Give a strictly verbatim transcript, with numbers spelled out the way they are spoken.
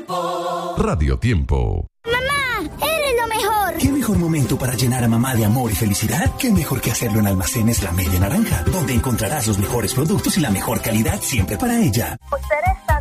Tiempo. Radio Tiempo. ¡Mamá! ¡Eres lo mejor! ¿Qué mejor momento para llenar a mamá de amor y felicidad? ¿Qué mejor que hacerlo en Almacenes La Media Naranja, donde encontrarás los mejores productos y la mejor calidad siempre para ella? Ustedes